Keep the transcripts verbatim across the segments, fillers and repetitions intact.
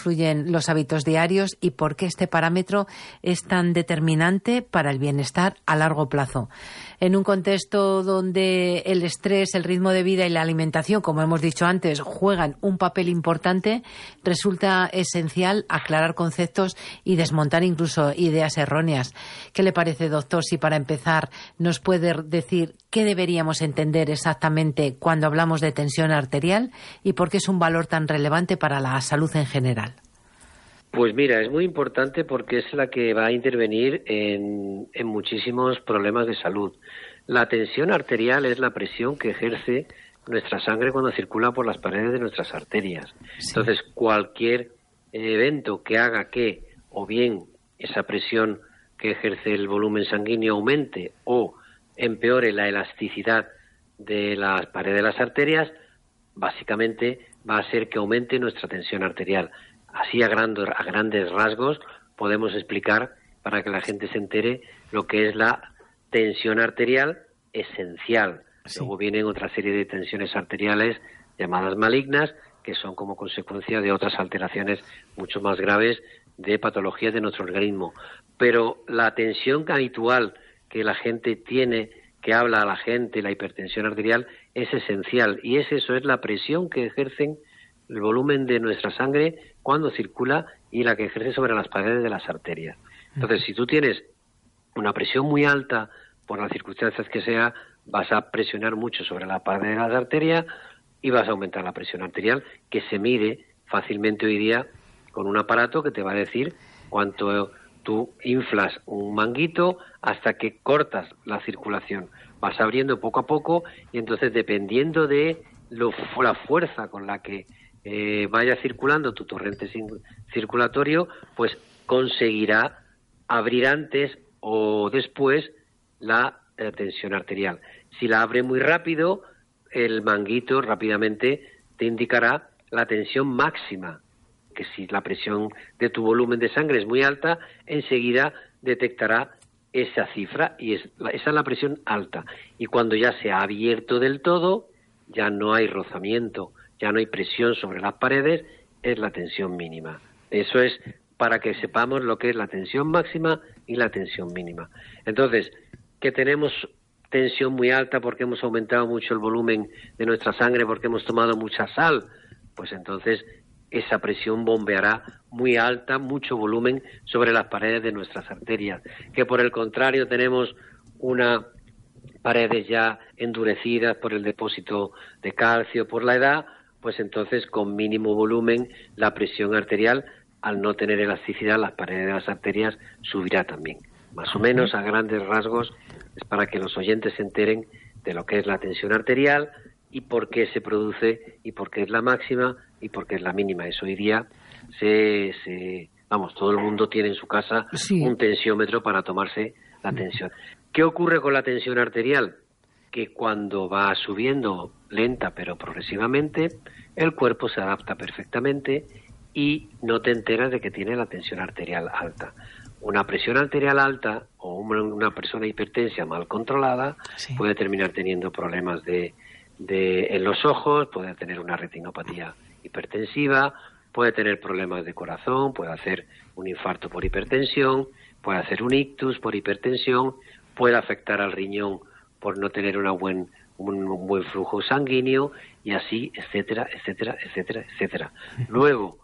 influyen los hábitos diarios y por qué este parámetro es tan determinante para el bienestar a largo plazo. En un contexto donde el estrés, el ritmo de vida y la alimentación, como hemos dicho antes, juegan un papel importante, resulta esencial aclarar conceptos y desmontar incluso ideas erróneas. ¿Qué le parece, doctor, si para empezar nos puede decir qué deberíamos entender exactamente cuando hablamos de tensión arterial y por qué es un valor tan relevante para la salud en general? Pues mira, es muy importante porque es la que va a intervenir en, en muchísimos problemas de salud. La tensión arterial es la presión que ejerce nuestra sangre cuando circula por las paredes de nuestras arterias. Sí. Entonces, cualquier evento que haga que, o bien esa presión que ejerce el volumen sanguíneo aumente o empeore la elasticidad de las paredes de las arterias, básicamente va a hacer que aumente nuestra tensión arterial. Así a grandes, a grandes rasgos podemos explicar, para que la gente se entere, lo que es la tensión arterial esencial. Sí. Luego vienen otra serie de tensiones arteriales llamadas malignas, que son como consecuencia de otras alteraciones mucho más graves de patologías de nuestro organismo. Pero la tensión habitual que la gente tiene, que habla a la gente, la hipertensión arterial, es esencial. Y es eso, es la presión que ejercen el volumen de nuestra sangre cuando circula y la que ejerce sobre las paredes de las arterias. Entonces, si tú tienes una presión muy alta, por las circunstancias que sea, vas a presionar mucho sobre la pared de las arterias y vas a aumentar la presión arterial, que se mide fácilmente hoy día con un aparato que te va a decir cuánto tú inflas un manguito hasta que cortas la circulación. Vas abriendo poco a poco y entonces, dependiendo de lo, la fuerza con la que eh, vaya circulando tu torrente circulatorio, pues conseguirá abrir antes o después la eh, tensión arterial. Si la abre muy rápido, el manguito rápidamente te indicará la tensión máxima, que si la presión de tu volumen de sangre es muy alta, enseguida detectará esa cifra y es, esa es la presión alta. Y cuando ya se ha abierto del todo, ya no hay rozamiento, ya no hay presión sobre las paredes, es la tensión mínima. Eso es para que sepamos lo que es la tensión máxima y la tensión mínima. Entonces, que tenemos tensión muy alta porque hemos aumentado mucho el volumen de nuestra sangre, porque hemos tomado mucha sal, pues entonces esa presión bombeará muy alta, mucho volumen sobre las paredes de nuestras arterias. Que por el contrario tenemos unas paredes ya endurecidas por el depósito de calcio, por la edad, pues entonces con mínimo volumen la presión arterial, al no tener elasticidad, las paredes de las arterias subirá también. Más o menos, a grandes rasgos, es para que los oyentes se enteren de lo que es la tensión arterial y por qué se produce y por qué es la máxima y por qué es la mínima. Eso hoy día se, se vamos, todo el mundo tiene en su casa sí. un tensiómetro para tomarse la tensión. ¿Qué ocurre con la tensión arterial? Que cuando va subiendo lenta pero progresivamente, el cuerpo se adapta perfectamente y no te enteras de que tiene la tensión arterial alta. Una presión arterial alta o una, una persona hipertensa mal controlada sí. puede terminar teniendo problemas de, de en los ojos, puede tener una retinopatía hipertensiva, puede tener problemas de corazón, puede hacer un infarto por hipertensión, puede hacer un ictus por hipertensión, puede afectar al riñón por no tener una buen, un, un buen flujo sanguíneo y así, etcétera, etcétera, etcétera, etcétera. Luego,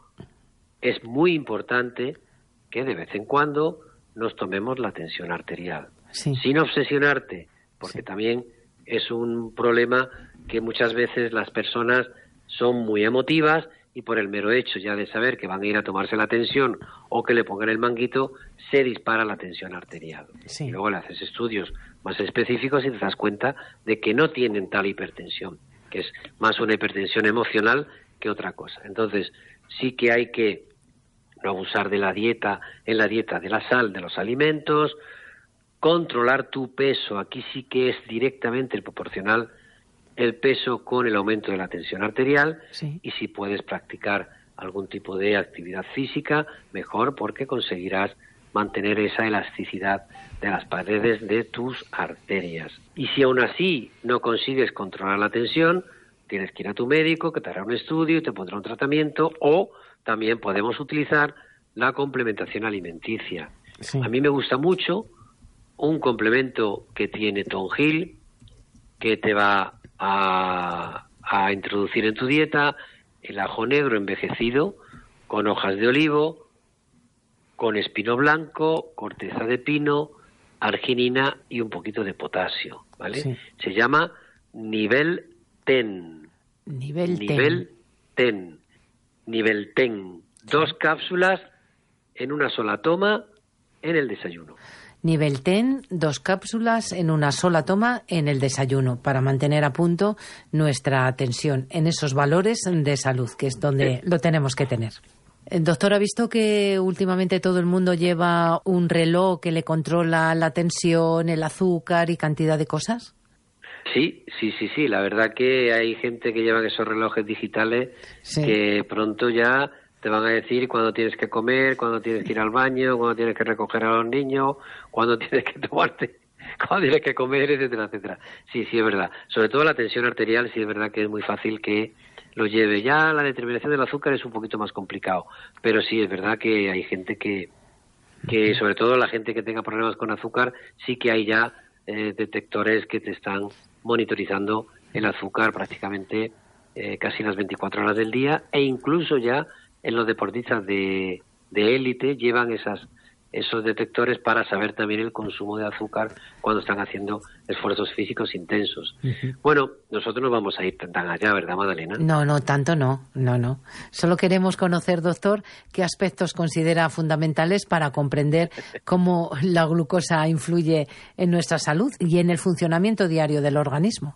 es muy importante que de vez en cuando nos tomemos la tensión arterial, sí. sin obsesionarte, porque sí. también es un problema que muchas veces las personas son muy emotivas y por el mero hecho ya de saber que van a ir a tomarse la tensión o que le pongan el manguito, se dispara la tensión arterial. Sí. Y luego le haces estudios más específicos y te das cuenta de que no tienen tal hipertensión, que es más una hipertensión emocional que otra cosa. Entonces, sí que hay que no abusar de la dieta, en la dieta de la sal, de los alimentos, controlar tu peso, aquí sí que es directamente proporcional el peso con el aumento de la tensión arterial sí. y si puedes practicar algún tipo de actividad física, mejor porque conseguirás mantener esa elasticidad de las paredes de tus arterias. Y si aún así no consigues controlar la tensión, tienes que ir a tu médico, que te hará un estudio y te pondrá un tratamiento, o también podemos utilizar la complementación alimenticia. Sí. A mí me gusta mucho un complemento que tiene Tonjil, que te va a, a introducir en tu dieta el ajo negro envejecido con hojas de olivo, con espino blanco, corteza de pino, arginina y un poquito de potasio, ¿vale? Sí. Se llama Nivel Ten. Nivel, Nivel Ten. Ten. Nivel Ten. Dos cápsulas en una sola toma en el desayuno. Nivel Ten, dos cápsulas en una sola toma en el desayuno, para mantener a punto nuestra atención en esos valores de salud, que es donde sí. lo tenemos que tener. Doctor, ¿ha visto que últimamente todo el mundo lleva un reloj que le controla la tensión, el azúcar y cantidad de cosas? Sí, sí, sí, sí. La verdad que hay gente que lleva esos relojes digitales sí. que pronto ya te van a decir cuándo tienes que comer, cuándo tienes que ir al baño, cuándo tienes que recoger a los niños, cuándo tienes que tomarte, cuándo tienes que comer, etcétera, etcétera. Sí, sí, es verdad. Sobre todo la tensión arterial, sí es verdad que es muy fácil que lo lleve. Ya la determinación del azúcar es un poquito más complicado, pero sí es verdad que hay gente que, que sobre todo la gente que tenga problemas con azúcar, sí que hay ya eh, detectores que te están monitorizando el azúcar prácticamente eh, casi las veinticuatro horas del día, e incluso ya en los deportistas de, de élite llevan esas esos detectores para saber también el consumo de azúcar cuando están haciendo esfuerzos físicos intensos. Uh-huh. Bueno, nosotros no vamos a ir tan allá, ¿verdad, Madalena? No, no, tanto no, no, no. Solo queremos conocer, doctor, qué aspectos considera fundamentales para comprender cómo la glucosa influye en nuestra salud y en el funcionamiento diario del organismo.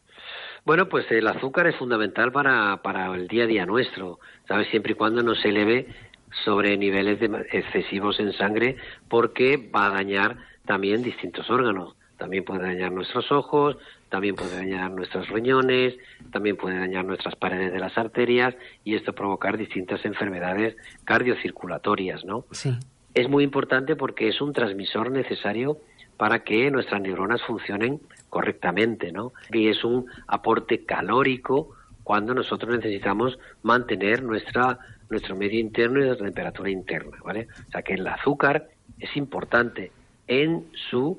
Bueno, pues el azúcar es fundamental para, para el día a día nuestro, ¿sabes? Siempre y cuando no se eleve sobre niveles de excesivos en sangre, porque va a dañar también distintos órganos. También puede dañar nuestros ojos, también puede dañar nuestros riñones, también puede dañar nuestras paredes de las arterias, y esto provocar distintas enfermedades cardiocirculatorias, ¿no? Sí. Es muy importante porque es un transmisor necesario para que nuestras neuronas funcionen correctamente, ¿no? Y es un aporte calórico cuando nosotros necesitamos mantener nuestra nuestro medio interno y nuestra temperatura interna, ¿vale? O sea que el azúcar es importante en su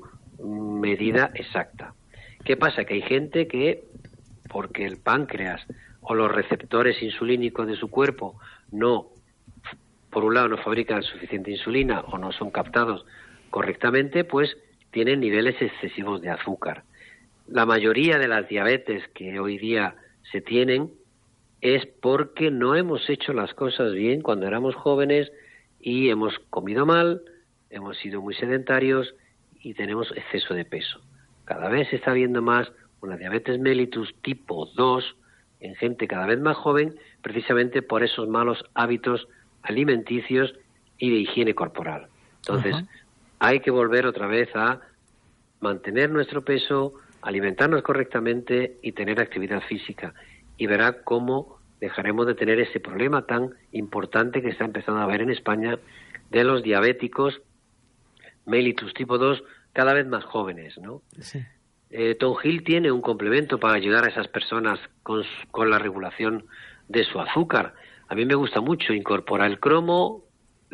medida exacta. ¿Qué pasa? Que hay gente que, porque el páncreas o los receptores insulínicos de su cuerpo no, por un lado, no fabrican suficiente insulina o no son captados correctamente, pues tienen niveles excesivos de azúcar. La mayoría de las diabetes que hoy día se tienen es porque no hemos hecho las cosas bien cuando éramos jóvenes y hemos comido mal, hemos sido muy sedentarios y tenemos exceso de peso. Cada vez se está viendo más una diabetes mellitus tipo dos en gente cada vez más joven, precisamente por esos malos hábitos alimenticios y de higiene corporal. Entonces, uh-huh. hay que volver otra vez a mantener nuestro peso, alimentarnos correctamente y tener actividad física. Y verá cómo dejaremos de tener ese problema tan importante que está empezando a haber en España de los diabéticos mellitus tipo dos cada vez más jóvenes, ¿no? Sí. Eh, Tonjil tiene un complemento para ayudar a esas personas con, con la regulación de su azúcar. A mí me gusta mucho incorporar el cromo,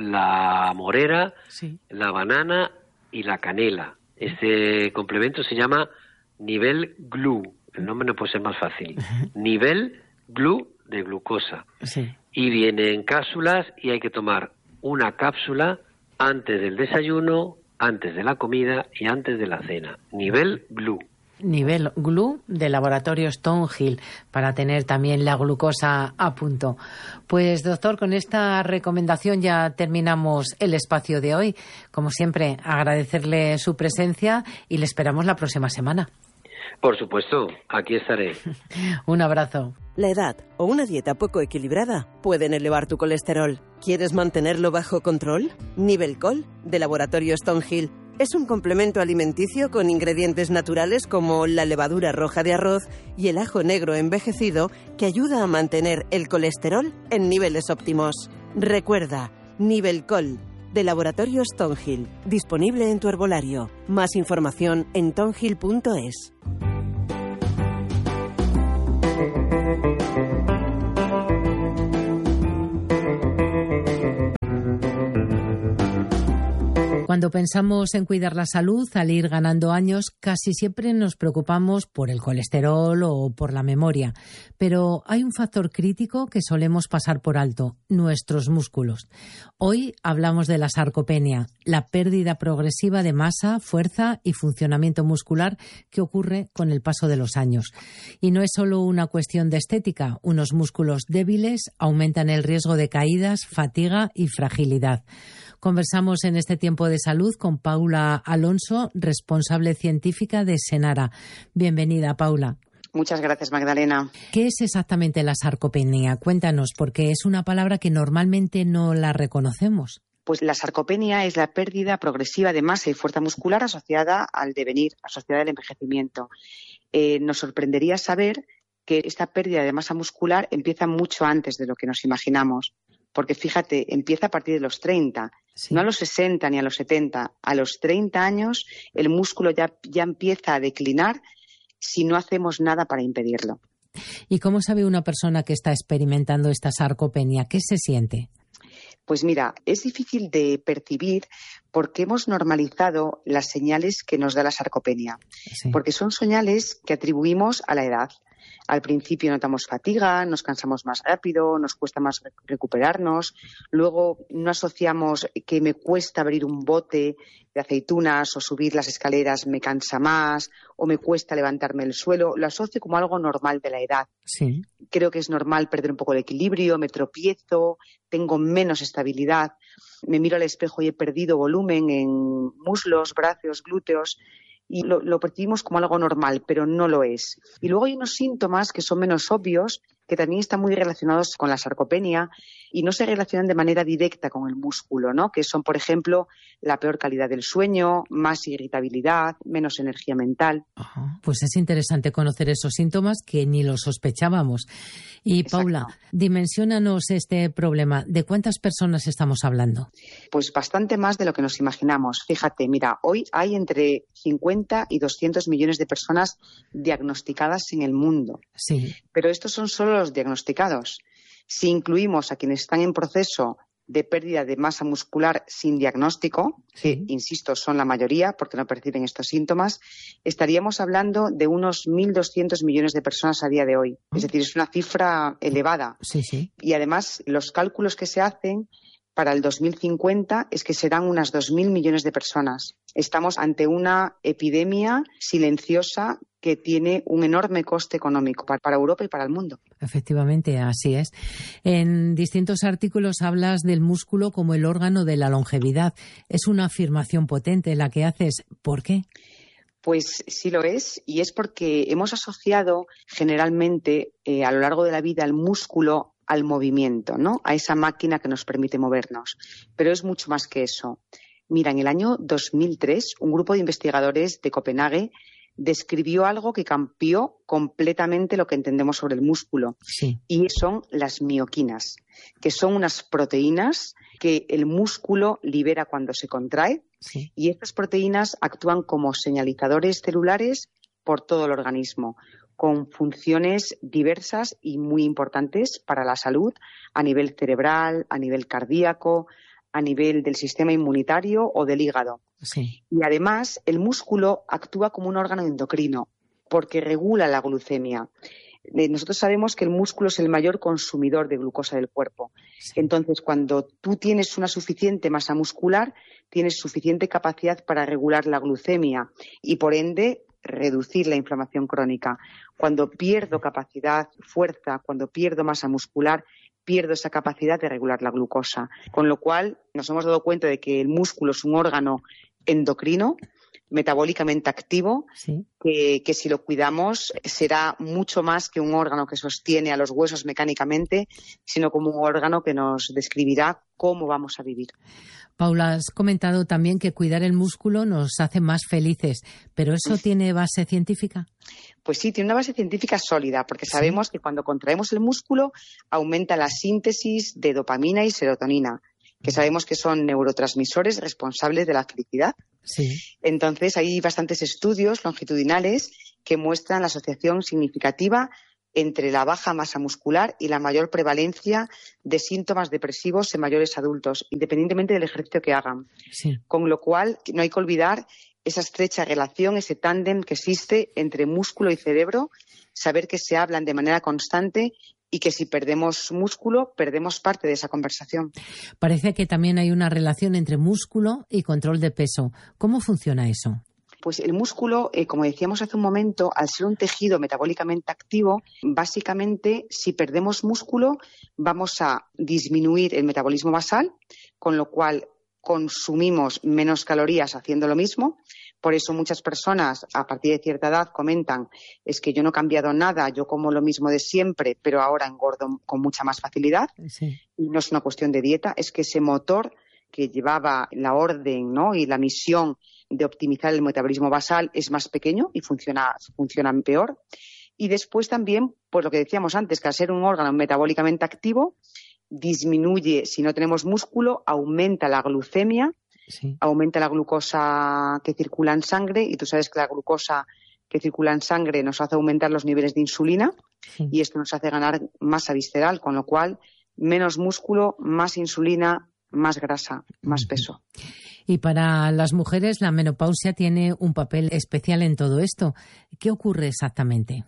la morera, sí. la banana y la canela. Este complemento se llama Nivel Glu. El nombre no puede ser más fácil. Nivel Glu de glucosa. Sí. Y viene en cápsulas y hay que tomar una cápsula antes del desayuno, antes de la comida y antes de la cena. Nivel Glu. Nivel Glu de Laboratorios Tonjil, para tener también la glucosa a punto. Pues, doctor, con esta recomendación ya terminamos el espacio de hoy. Como siempre, agradecerle su presencia y le esperamos la próxima semana. Por supuesto, aquí estaré. Un abrazo. La edad o una dieta poco equilibrada pueden elevar tu colesterol. ¿Quieres mantenerlo bajo control? Nivelcol, de Laboratorios Tonjil, es un complemento alimenticio con ingredientes naturales como la levadura roja de arroz y el ajo negro envejecido que ayuda a mantener el colesterol en niveles óptimos. Recuerda, Nivelcol, de Laboratorios Tonjil, disponible en tu herbolario. Más información en tonjil punto es. Cuando pensamos en cuidar la salud, al ir ganando años, casi siempre nos preocupamos por el colesterol o por la memoria. Pero hay un factor crítico que solemos pasar por alto, nuestros músculos. Hoy hablamos de la sarcopenia, la pérdida progresiva de masa, fuerza y funcionamiento muscular que ocurre con el paso de los años. Y no es solo una cuestión de estética. Unos músculos débiles aumentan el riesgo de caídas, fatiga y fragilidad. Conversamos en este tiempo de salud con Paula Alonso, responsable científica de Senara. Bienvenida, Paula. Muchas gracias, Magdalena. ¿Qué es exactamente la sarcopenia? Cuéntanos, porque es una palabra que normalmente no la reconocemos. Pues la sarcopenia es la pérdida progresiva de masa y fuerza muscular asociada al devenir, asociada al envejecimiento. Eh, nos sorprendería saber que esta pérdida de masa muscular empieza mucho antes de lo que nos imaginamos. Porque fíjate, empieza a partir de los treinta, sí. No a los sesenta ni a los setenta. A los treinta años el músculo ya, ya empieza a declinar si no hacemos nada para impedirlo. ¿Y cómo sabe una persona que está experimentando esta sarcopenia? ¿Qué se siente? Pues mira, es difícil de percibir porque hemos normalizado las señales que nos da la sarcopenia. Sí. Porque son señales que atribuimos a la edad. Al principio notamos fatiga, nos cansamos más rápido, nos cuesta más recuperarnos. Luego no asociamos que me cuesta abrir un bote de aceitunas o subir las escaleras me cansa más o me cuesta levantarme del suelo. Lo asocio como algo normal de la edad. Sí. Creo que es normal perder un poco el equilibrio, me tropiezo, tengo menos estabilidad. Me miro al espejo y he perdido volumen en muslos, brazos, glúteos. Y lo, lo percibimos como algo normal, pero no lo es. Y luego hay unos síntomas que son menos obvios, que también están muy relacionados con la sarcopenia y no se relacionan de manera directa con el músculo, ¿no? Que son, por ejemplo, la peor calidad del sueño, más irritabilidad, menos energía mental. Ajá. Pues es interesante conocer esos síntomas que ni los sospechábamos. Y Exacto. Paula, dimensiónanos este problema. ¿De cuántas personas estamos hablando? Pues bastante más de lo que nos imaginamos. Fíjate, mira, hoy hay entre cincuenta y doscientos millones de personas diagnosticadas en el mundo. Sí. Pero estos son solo los diagnosticados. Si incluimos a quienes están en proceso de pérdida de masa muscular sin diagnóstico, sí. que, insisto, son la mayoría porque no perciben estos síntomas, estaríamos hablando de unos mil doscientos millones de personas a día de hoy. Es decir, es una cifra elevada. Sí, sí. Y además, los cálculos que se hacen para el dos mil cincuenta es que serán unas dos mil millones de personas. Estamos ante una epidemia silenciosa que tiene un enorme coste económico para Europa y para el mundo. Efectivamente, así es. En distintos artículos hablas del músculo como el órgano de la longevidad. Es una afirmación potente la que haces. ¿Por qué? Pues sí lo es, y es porque hemos asociado generalmente eh, a lo largo de la vida el músculo al movimiento, ¿no? A esa máquina que nos permite movernos. Pero es mucho más que eso. Mira, en el año dos mil tres, un grupo de investigadores de Copenhague describió algo que cambió completamente lo que entendemos sobre el músculo. Sí. Y son las mioquinas, que son unas proteínas que el músculo libera cuando se contrae. Sí. Y estas proteínas actúan como señalizadores celulares por todo el organismo, con funciones diversas y muy importantes para la salud a nivel cerebral, a nivel cardíaco, a nivel del sistema inmunitario o del hígado. Sí. Y además, el músculo actúa como un órgano endocrino porque regula la glucemia. Nosotros sabemos que el músculo es el mayor consumidor de glucosa del cuerpo. Sí. Entonces, cuando tú tienes una suficiente masa muscular, tienes suficiente capacidad para regular la glucemia y, por ende, reducir la inflamación crónica. Cuando pierdo capacidad, fuerza, cuando pierdo masa muscular, pierdo esa capacidad de regular la glucosa. Con lo cual, nos hemos dado cuenta de que el músculo es un órgano endocrino, metabólicamente activo, sí. que, que si lo cuidamos será mucho más que un órgano que sostiene a los huesos mecánicamente, sino como un órgano que nos describirá cómo vamos a vivir. Paula, has comentado también que cuidar el músculo nos hace más felices, ¿pero eso tiene base científica? Pues sí, tiene una base científica sólida, porque sabemos ¿Sí? que cuando contraemos el músculo aumenta la síntesis de dopamina y serotonina, que sabemos que son neurotransmisores responsables de la felicidad. Sí. Entonces, hay bastantes estudios longitudinales que muestran la asociación significativa entre la baja masa muscular y la mayor prevalencia de síntomas depresivos en mayores adultos, independientemente del ejercicio que hagan. Sí. Con lo cual, no hay que olvidar esa estrecha relación, ese tándem que existe entre músculo y cerebro, saber que se hablan de manera constante y que si perdemos músculo, perdemos parte de esa conversación. Parece que también hay una relación entre músculo y control de peso. ¿Cómo funciona eso? Pues el músculo, eh, como decíamos hace un momento, al ser un tejido metabólicamente activo, básicamente si perdemos músculo vamos a disminuir el metabolismo basal, con lo cual consumimos menos calorías haciendo lo mismo. Por eso muchas personas a partir de cierta edad comentan, es que yo no he cambiado nada, yo como lo mismo de siempre, pero ahora engordo con mucha más facilidad. Sí. Y no es una cuestión de dieta, es que ese motor que llevaba la orden, ¿no?, y la misión de optimizar el metabolismo basal es más pequeño y funciona, funciona peor. Y después también, pues lo que decíamos antes, que al ser un órgano metabólicamente activo, disminuye, si no tenemos músculo, aumenta la glucemia, sí. aumenta la glucosa que circula en sangre, y tú sabes que la glucosa que circula en sangre nos hace aumentar los niveles de insulina, sí. y esto nos hace ganar masa visceral, con lo cual menos músculo, más insulina, más grasa, más peso. Y para las mujeres la menopausia tiene un papel especial en todo esto. ¿Qué ocurre exactamente?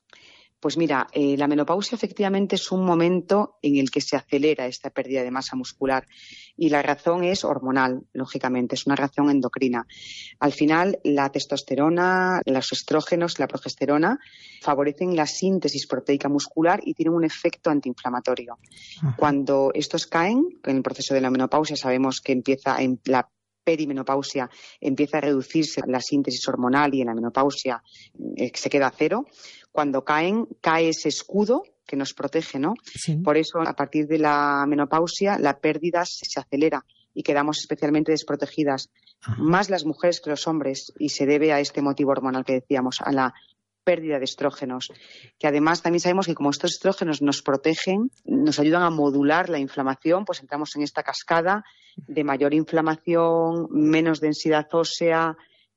Pues mira, eh, la menopausia efectivamente es un momento en el que se acelera esta pérdida de masa muscular y la razón es hormonal, lógicamente, es una razón endocrina. Al final, la testosterona, los estrógenos, la progesterona favorecen la síntesis proteica muscular y tienen un efecto antiinflamatorio. Ajá. Cuando estos caen, en el proceso de la menopausia sabemos que empieza en la perimenopausia empieza a reducirse la síntesis hormonal y en la menopausia eh, se queda a cero. Cuando caen, cae ese escudo que nos protege, ¿no? Sí. Por eso, a partir de la menopausia, la pérdida se acelera y quedamos especialmente desprotegidas. Ajá. Más las mujeres que los hombres, y se debe a este motivo hormonal que decíamos, a la pérdida de estrógenos, que además también sabemos que como estos estrógenos nos protegen, nos ayudan a modular la inflamación, pues entramos en esta cascada de mayor inflamación, menos densidad ósea,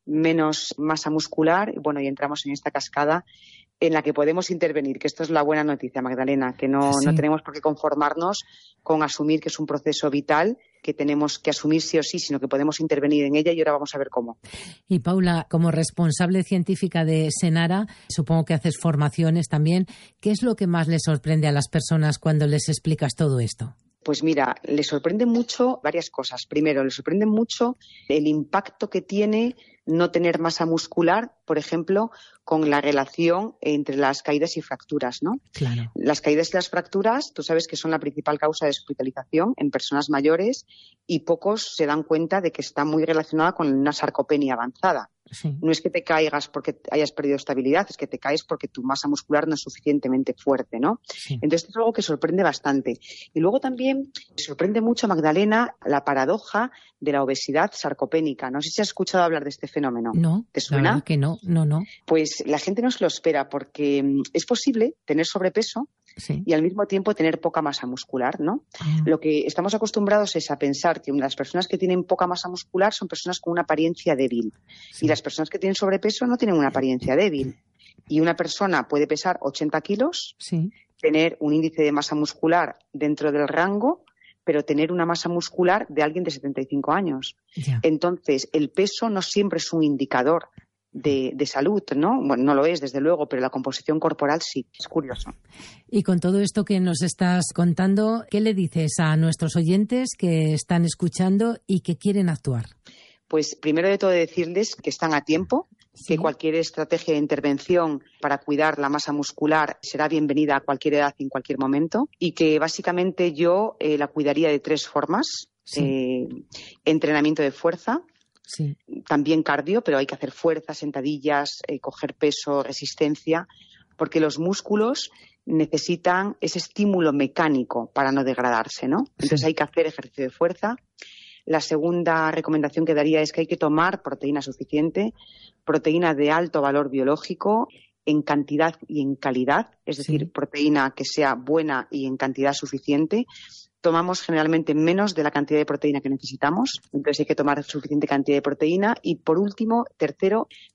menos masa muscular, bueno, y entramos en esta cascada en la que podemos intervenir, que esto es la buena noticia, Magdalena, que no, sí. no tenemos por qué conformarnos con asumir que es un proceso vital, que tenemos que asumir sí o sí, sino que podemos intervenir en ella y ahora vamos a ver cómo. Y Paula, como responsable científica de Senara, supongo que haces formaciones también. ¿Qué es lo que más les sorprende a las personas cuando les explicas todo esto? Pues mira, les sorprende mucho varias cosas. Primero, les sorprende mucho el impacto que tiene no tener masa muscular, por ejemplo, con la relación entre las caídas y fracturas, ¿no? Claro. Las caídas y las fracturas, tú sabes que son la principal causa de hospitalización en personas mayores y pocos se dan cuenta de que está muy relacionada con una sarcopenia avanzada. Sí. No es que te caigas porque hayas perdido estabilidad, es que te caes porque tu masa muscular no es suficientemente fuerte, ¿no? Sí. Entonces es algo que sorprende bastante. Y luego también sorprende mucho, Magdalena, la paradoja de la obesidad sarcopénica. No sé si has escuchado hablar de este fenómeno. No, ¿te suena? La verdad que no, no, no. Pues la gente no se lo espera porque es posible tener sobrepeso, sí, y al mismo tiempo tener poca masa muscular, ¿no? Ah. Lo que estamos acostumbrados es a pensar que las personas que tienen poca masa muscular son personas con una apariencia débil, sí, y las personas que tienen sobrepeso no tienen una apariencia débil. Y una persona puede pesar ochenta kilos, sí, tener un índice de masa muscular dentro del rango, pero tener una masa muscular de alguien de setenta y cinco años. Yeah. Entonces, el peso no siempre es un indicador De, de salud, ¿no? Bueno, no lo es, desde luego, pero la composición corporal sí. Es curioso. Y con todo esto que nos estás contando, ¿qué le dices a nuestros oyentes que están escuchando y que quieren actuar? Pues primero de todo decirles que están a tiempo, sí, que cualquier estrategia de intervención para cuidar la masa muscular será bienvenida a cualquier edad y en cualquier momento, y que básicamente yo eh, la cuidaría de tres formas. Sí. Eh, entrenamiento de fuerza, sí, también cardio, pero hay que hacer fuerza, sentadillas, eh, coger peso, resistencia, porque los músculos necesitan ese estímulo mecánico para no degradarse, ¿no? Entonces sí, hay que hacer ejercicio de fuerza. La segunda recomendación que daría es que hay que tomar proteína suficiente, proteína de alto valor biológico, en cantidad y en calidad, es decir, sí, proteína que sea buena y en cantidad suficiente. Tomamos generalmente menos de la cantidad de proteína que necesitamos, entonces hay que tomar suficiente cantidad de proteína. Y por último, tercero,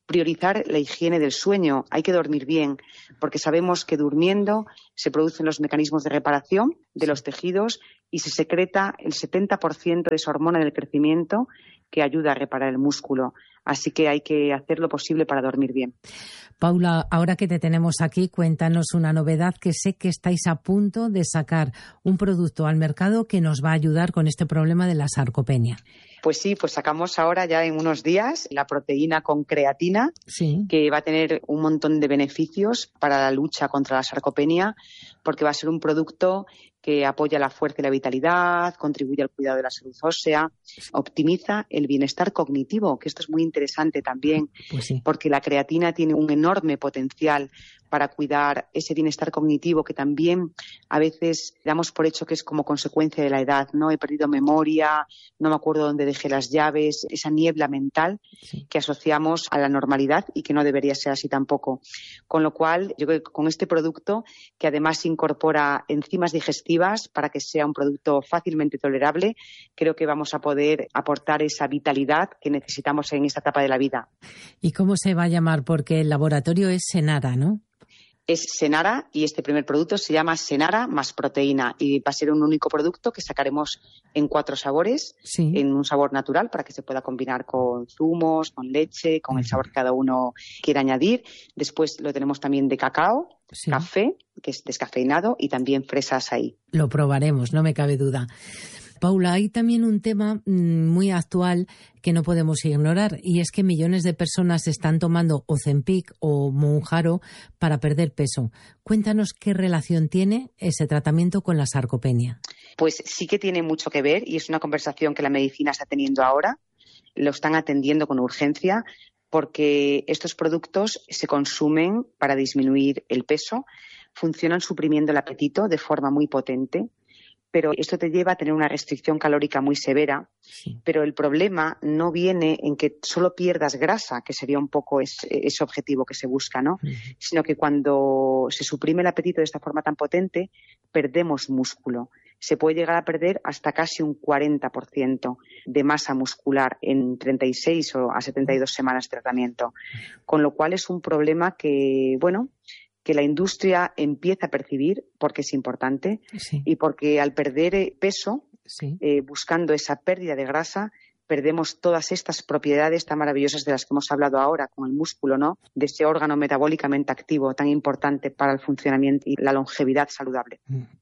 Priorizar la higiene del sueño. Hay que dormir bien, porque sabemos que durmiendo se producen los mecanismos de reparación de los tejidos y se secreta el setenta por ciento de esa hormona del crecimiento que ayuda a reparar el músculo. Así que hay que hacer lo posible para dormir bien. Paula, ahora que te tenemos aquí, cuéntanos una novedad, que sé que estáis a punto de sacar un producto al mercado que nos va a ayudar con este problema de la sarcopenia. Pues sí, pues sacamos ahora ya en unos días la proteína con creatina, sí, que va a tener un montón de beneficios para la lucha contra la sarcopenia, porque va a ser un producto que apoya la fuerza y la vitalidad, contribuye al cuidado de la salud ósea, optimiza el bienestar cognitivo, que esto es muy interesante también, pues sí, porque la creatina tiene un enorme potencial para cuidar ese bienestar cognitivo que también a veces damos por hecho que es como consecuencia de la edad, ¿no? He perdido memoria, no me acuerdo dónde dejé las llaves, esa niebla mental, sí, que asociamos a la normalidad y que no debería ser así tampoco. Con lo cual, yo creo que con este producto, que además incorpora enzimas digestivas para que sea un producto fácilmente tolerable, creo que vamos a poder aportar esa vitalidad que necesitamos en esta etapa de la vida. ¿Y cómo se va a llamar? Porque el laboratorio es Senara, ¿no? Es Senara y este primer producto se llama Senara más proteína y va a ser un único producto que sacaremos en cuatro sabores, sí, en un sabor natural para que se pueda combinar con zumos, con leche, con el sabor que cada uno quiera añadir. Después lo tenemos también de cacao, sí, café, que es descafeinado, y también fresas ahí. Lo probaremos, no me cabe duda. Paula, hay también un tema muy actual que no podemos ignorar, y es que millones de personas están tomando Ozempic o Mounjaro para perder peso. Cuéntanos qué relación tiene ese tratamiento con la sarcopenia. Pues sí que tiene mucho que ver, y es una conversación que la medicina está teniendo ahora. Lo están atendiendo con urgencia porque estos productos se consumen para disminuir el peso, funcionan suprimiendo el apetito de forma muy potente. Pero esto te lleva a tener una restricción calórica muy severa, sí, pero el problema no viene en que solo pierdas grasa, que sería un poco ese, ese objetivo que se busca, ¿no? Uh-huh. Sino que cuando se suprime el apetito de esta forma tan potente, perdemos músculo. Se puede llegar a perder hasta casi un cuarenta por ciento de masa muscular en treinta y seis o a setenta y dos semanas de tratamiento. Con lo cual es un problema que, bueno, que la industria empieza a percibir porque es importante, sí, y porque al perder peso, sí, eh, buscando esa pérdida de grasa, perdemos todas estas propiedades tan maravillosas de las que hemos hablado ahora con el músculo, ¿no? De ese órgano metabólicamente activo tan importante para el funcionamiento y la longevidad saludable.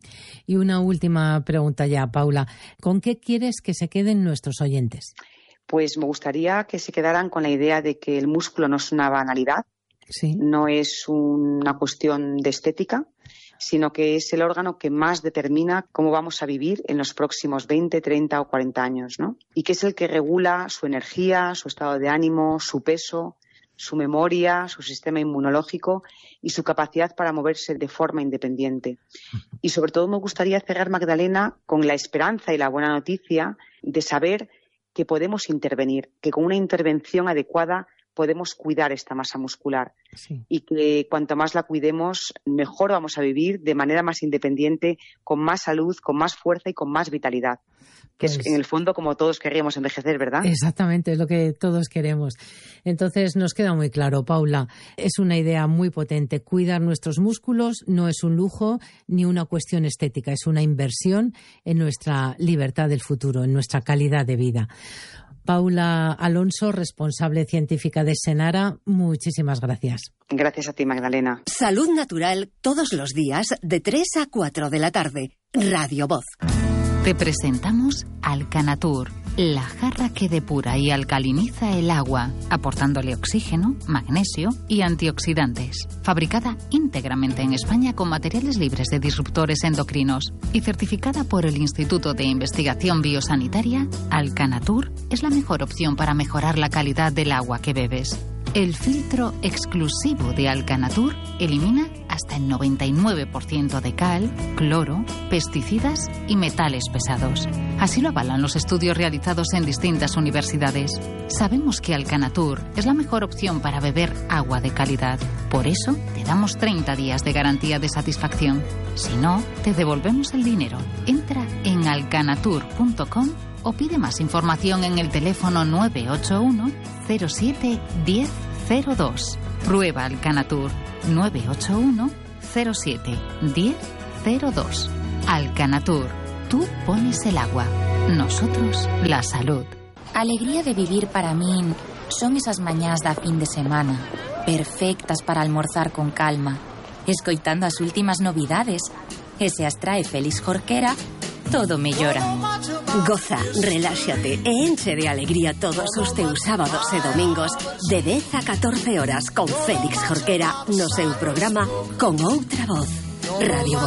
Y una última pregunta ya, Paula. ¿Con qué quieres que se queden nuestros oyentes? Pues me gustaría que se quedaran con la idea de que el músculo no es una banalidad, sí, no es una cuestión de estética, sino que es el órgano que más determina cómo vamos a vivir en los próximos veinte, treinta o cuarenta años, ¿no? Y que es el que regula su energía, su estado de ánimo, su peso, su memoria, su sistema inmunológico y su capacidad para moverse de forma independiente. Y sobre todo me gustaría cerrar, Magdalena, con la esperanza y la buena noticia de saber que podemos intervenir, que con una intervención adecuada podemos cuidar esta masa muscular, sí, y que cuanto más la cuidemos, mejor vamos a vivir de manera más independiente, con más salud, con más fuerza y con más vitalidad. Que pues, es en el fondo como todos querríamos envejecer, ¿verdad? Exactamente, es lo que todos queremos. Entonces nos queda muy claro, Paula, es una idea muy potente. Cuidar nuestros músculos no es un lujo ni una cuestión estética, es una inversión en nuestra libertad del futuro, en nuestra calidad de vida. Paula Alonso, responsable científica de Senara, muchísimas gracias. Gracias a ti, Magdalena. Salud Natural, todos los días, de tres a cuatro de la tarde. Radio Voz. Te presentamos Alcanatur, la jarra que depura y alcaliniza el agua, aportándole oxígeno, magnesio y antioxidantes. Fabricada íntegramente en España con materiales libres de disruptores endocrinos y certificada por el Instituto de Investigación Biosanitaria, Alcanatur es la mejor opción para mejorar la calidad del agua que bebes. El filtro exclusivo de Alcanatur elimina hasta el noventa y nueve por ciento de cal, cloro, pesticidas y metales pesados. Así lo avalan los estudios realizados en distintas universidades. Sabemos que Alcanatur es la mejor opción para beber agua de calidad. Por eso, te damos treinta días de garantía de satisfacción. Si no, te devolvemos el dinero. Entra en alcanatur punto com o pide más información en el teléfono nueve ocho uno cero siete uno cero cero dos. Prueba Alcanatur nueve ocho uno cero siete diez cero dos. Alcanatur. Tú pones el agua, nosotros la salud. Alegría de vivir para min son esas mañás da fin de semana, perfectas para almorzar con calma, escoitando as últimas novidades. E se as trae Félix Jorquera, todo mellora. Goza, reláxate e enche de alegría todos os teus sábados e domingos de dez a catorce horas con Félix Jorquera no seu programa Con Outra Voz. Radio